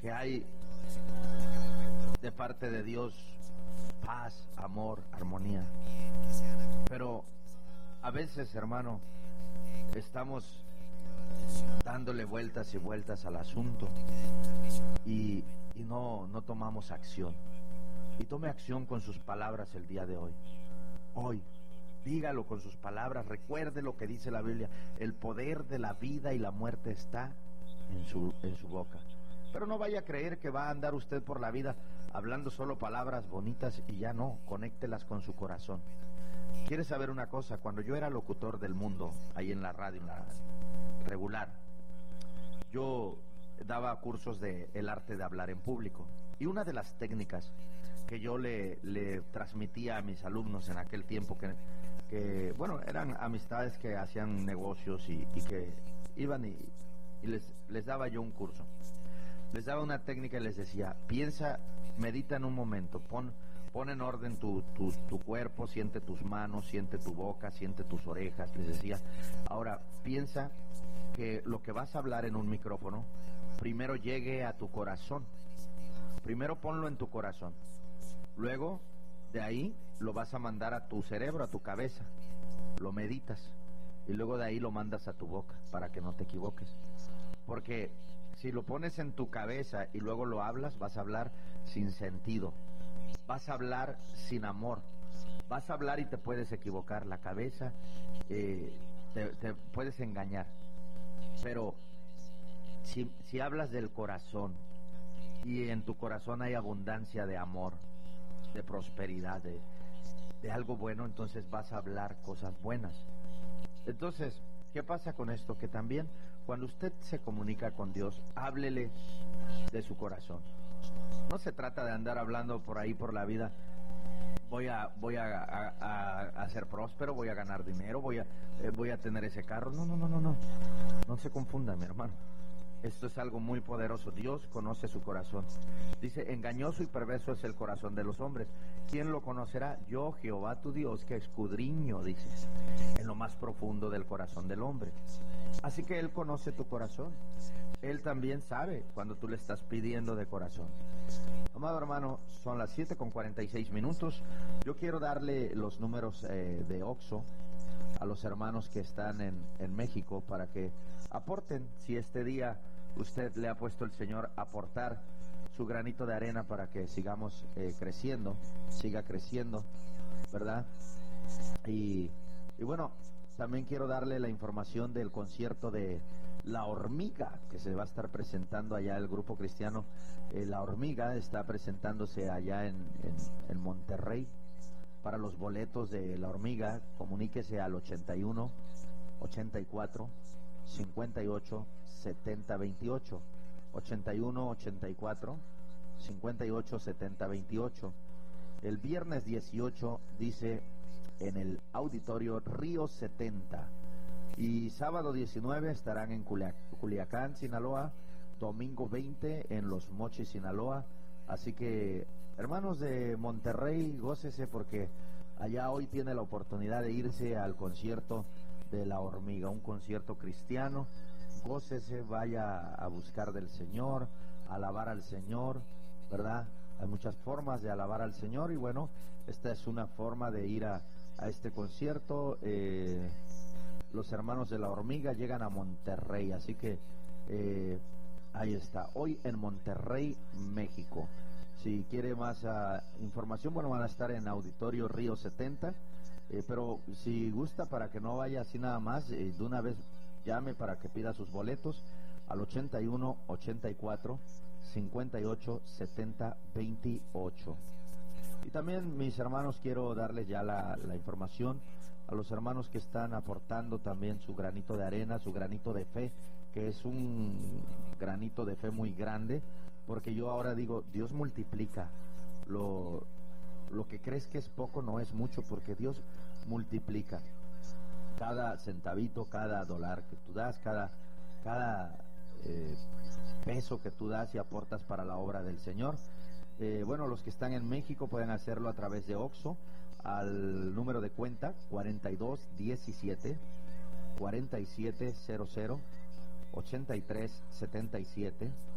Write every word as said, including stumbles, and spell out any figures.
que hay de parte de Dios paz, amor, armonía. Pero a veces, hermano, estamos dándole vueltas y vueltas al asunto y, y no, no tomamos acción. Y tome acción con sus palabras el día de hoy. Hoy, dígalo con sus palabras, recuerde lo que dice la Biblia. El poder de la vida y la muerte está en su, en su boca. Pero no vaya a creer que va a andar usted por la vida hablando solo palabras bonitas y ya no, conéctelas con su corazón. ¿Quieres saber una cosa? Cuando yo era locutor del Mundo, ahí en la radio, en la regular, yo daba cursos de el arte de hablar en público. Y una de las técnicas que yo le, le transmitía a mis alumnos en aquel tiempo, que, que bueno, eran amistades que hacían negocios y, y que iban y, y les, les daba yo un curso. Les daba una técnica y les decía, piensa, medita en un momento, pon, pon en orden tu, tu, tu cuerpo, siente tus manos, siente tu boca, siente tus orejas, les decía. Ahora, piensa que lo que vas a hablar en un micrófono, primero llegue a tu corazón. Primero ponlo en tu corazón. Luego, de ahí, lo vas a mandar a tu cerebro, a tu cabeza. Lo meditas. Y luego de ahí lo mandas a tu boca, para que no te equivoques. Porque si lo pones en tu cabeza y luego lo hablas, vas a hablar sin sentido. Vas a hablar sin amor. Vas a hablar y te puedes equivocar. La cabeza, eh, te, te puedes engañar. Pero si, si hablas del corazón y en tu corazón hay abundancia de amor, de prosperidad, de, de algo bueno, entonces vas a hablar cosas buenas. Entonces, ¿qué pasa con esto? Que también cuando usted se comunica con Dios, háblele de su corazón. No se trata de andar hablando por ahí por la vida. Voy a voy a, a, a, a ser próspero, voy a ganar dinero, voy a eh, voy a tener ese carro. No, no, no, no, no. No se confunda, mi hermano. Esto es algo muy poderoso. Dios conoce su corazón. Dice, engañoso y perverso es el corazón de los hombres. ¿Quién lo conocerá? Yo, Jehová tu Dios, que escudriño, dice, en lo más profundo del corazón del hombre. Así que Él conoce tu corazón. Él también sabe cuando tú le estás pidiendo de corazón. Amado hermano, son las siete con cuarenta y seis minutos. Yo quiero darle los números eh, de Oxxo a los hermanos que están en, en México para que aporten, si este día usted le ha puesto el Señor a aportar su granito de arena para que sigamos eh, creciendo, siga creciendo, ¿verdad? Y, y bueno, también quiero darle la información del concierto de La Hormiga, que se va a estar presentando allá el grupo cristiano. eh, La Hormiga está presentándose allá en, en, en Monterrey. Para los boletos de La Hormiga, comuníquese al ochenta y uno, ochenta y cuatro, cincuenta y ocho, setenta, veintiocho. ochenta y uno, ochenta y cuatro, cincuenta y ocho, setenta, veintiocho. El viernes dieciocho dice en el auditorio Río setenta. Y sábado diecinueve estarán en Culia- Culiacán, Sinaloa. Domingo veinte en Los Mochis, Sinaloa. Así que, hermanos de Monterrey, gócese porque allá hoy tiene la oportunidad de irse al concierto de La Hormiga, un concierto cristiano. Gócese, vaya a buscar del Señor, a alabar al Señor, ¿verdad? Hay muchas formas de alabar al Señor y bueno, esta es una forma de ir a, a este concierto. Eh, los hermanos de La Hormiga llegan a Monterrey, así que eh, ahí está, hoy en Monterrey, México. Si quiere más uh, información, bueno, van a estar en Auditorio Río setenta, eh, pero si gusta, para que no vaya así nada más, eh, de una vez llame para que pida sus boletos al ochenta y uno, ochenta y cuatro, cincuenta y ocho, setenta, veintiocho. Y también, mis hermanos, quiero darles ya la, la información a los hermanos que están aportando también su granito de arena, su granito de fe, que es un granito de fe muy grande, porque yo ahora digo, Dios multiplica. Lo, lo que crees que es poco no es mucho, porque Dios multiplica. Cada centavito, cada dólar que tú das, cada, cada eh, peso que tú das y aportas para la obra del Señor. Eh, bueno, los que están en México pueden hacerlo a través de Oxxo, al número de cuenta cuarenta y dos diecisiete, cuarenta y siete cero cero, ochenta y tres setenta y siete.